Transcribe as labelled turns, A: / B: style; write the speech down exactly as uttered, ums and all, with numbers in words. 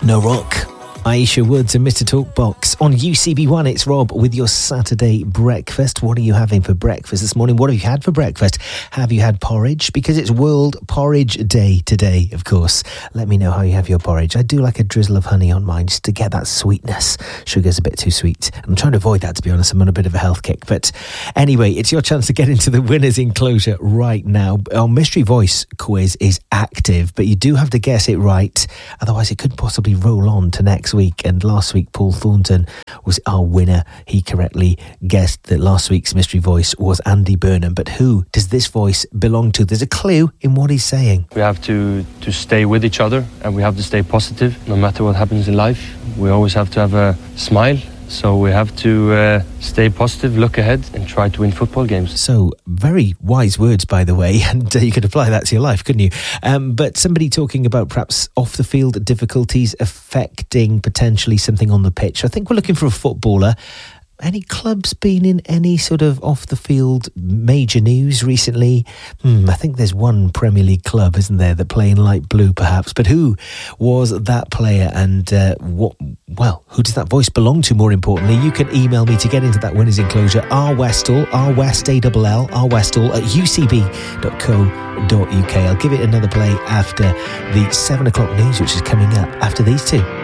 A: No Rock. Aisha Woods and Mister Talkbox. On U C B one, it's Rob with your Saturday breakfast. What are you having for breakfast this morning? What have you had for breakfast? Have you had porridge? Because it's World Porridge Day today, of course. Let me know how you have your porridge. I do like a drizzle of honey on mine just to get that sweetness. Sugar's a bit too sweet. I'm trying to avoid that, to be honest. I'm on a bit of a health kick. But anyway, it's your chance to get into the winner's enclosure right now. Our Mystery Voice quiz is active, but you do have to guess it right. Otherwise, it could possibly roll on to next week. And last week, Paul Thornton was our winner. He correctly guessed that last week's Mystery Voice was Andy Burnham. But who does this voice belong to? There's a clue in what he's saying.
B: We have to, to stay with each other, and we have to stay positive no matter what happens in life. We always have to have a smile. So we have to uh, stay positive, look ahead, and try to win football games.
A: So, very wise words, by the way, and uh, you could apply that to your life, couldn't you? Um, but somebody talking about perhaps off-the-field difficulties affecting potentially something on the pitch. I think we're looking for a footballer. Any clubs been in any sort of off-the-field major news recently? Hmm, I think there's one Premier League club, isn't there, that play in light blue, perhaps. But who was that player, and uh, what? Well, who does that voice belong to, more importantly? You can email me to get into that winner's enclosure, rwestall, rwest-A-L-L, rwestall at u c b dot co dot u k. I'll give it another play after the seven o'clock news, which is coming up after these two.